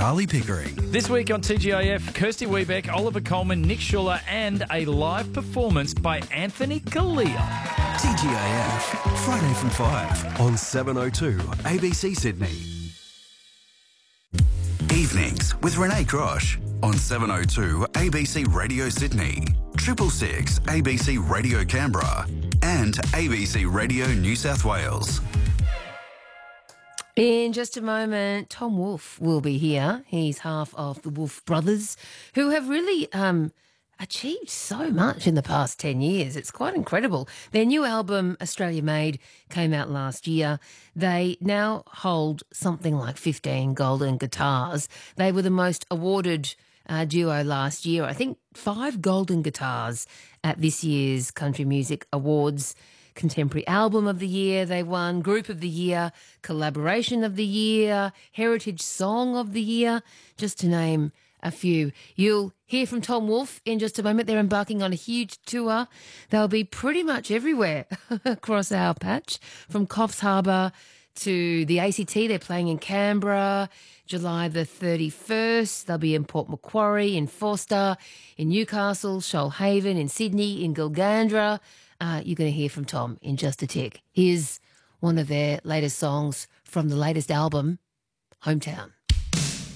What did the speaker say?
Charlie Pickering. This week on TGIF, Kirsty Wiebeck, Oliver Coleman, Nick Schuller, and a live performance by Anthony Kalia. TGIF, Friday from 5 on 7:02 ABC Sydney. Evenings with Renee Grosh on 7:02 ABC Radio Sydney, 666 ABC Radio Canberra, and ABC Radio New South Wales. In just a moment, Tom Wolfe will be here. He's half of the Wolfe Brothers, who have really achieved so much in the past 10 years. It's quite incredible. Their new album, Australia Made, came out last year. They now hold something like 15 golden guitars. They were the most awarded duo last year. I think 5 golden guitars at this year's Country Music Awards. Contemporary Album of the Year they won, Group of the Year, Collaboration of the Year, Heritage Song of the Year, just to name a few. You'll hear from Tom Wolfe in just a moment. They're embarking on a huge tour. They'll be pretty much everywhere across our patch, from Coffs Harbour to the ACT. They're playing in Canberra, July the 31st. They'll be in Port Macquarie, in Forster, in Newcastle, Shoalhaven, in Sydney, in Gilgandra. You're going to hear from Tom in just a tick. Here's one of their latest songs from the latest album, Hometown.